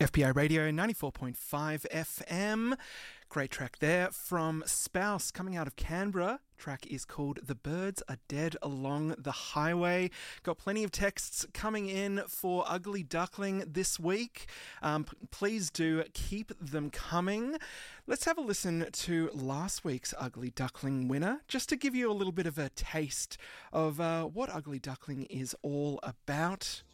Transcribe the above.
FBA Radio 94.5 FM. Great track there from Spouse coming out of Canberra. Track is called The Birds Are Dead Along the Highway. Got plenty of texts coming in for Ugly Duckling this week. Please do keep them coming. Let's have a listen to last week's Ugly Duckling winner, just to give you a little bit of a taste of what Ugly Duckling is all about.